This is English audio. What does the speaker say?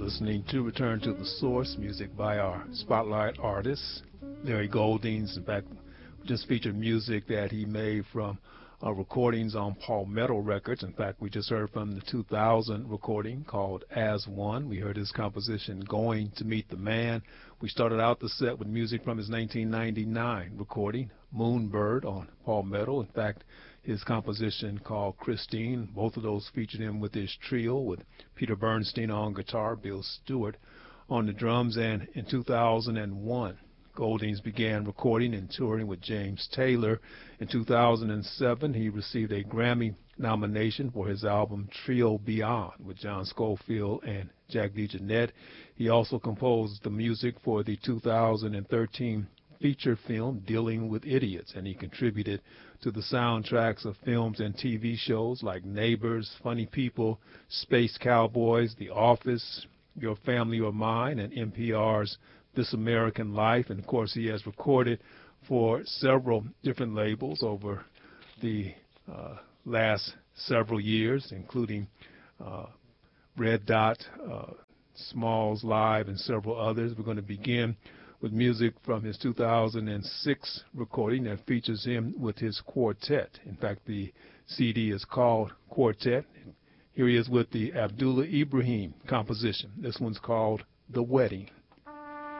listening to Return to the Source, music by our spotlight artist, Larry Goldings. In fact, we just featured music that he made from recordings on Palmetto Records. In fact, we just heard from the 2000 recording called As One. We heard his composition, Going to Meet the Man. We started out the set with music from his 1999 recording, Moonbird, on Palmetto. In fact, his composition called Christine. Both of those featured him with his trio, with Peter Bernstein on guitar, Bill Stewart on the drums. And in 2001, Goldings began recording and touring with James Taylor. In 2007, he received a Grammy nomination for his album Trio Beyond with John Scofield and Jack DeJohnette. He also composed the music for the 2013 feature film Dealing with Idiots, and he contributed to the soundtracks of films and TV shows like Neighbors, Funny People, Space Cowboys, The Office, Your Family or Mine, and NPR's This American Life. And of course, he has recorded for several different labels over the last several years, including Red Dot, Smalls Live, and several others. We're going to begin with music from his 2006 recording that features him with his quartet. In fact, the CD is called Quartet. Here he is with the Abdullah Ibrahim composition. This one's called The Wedding.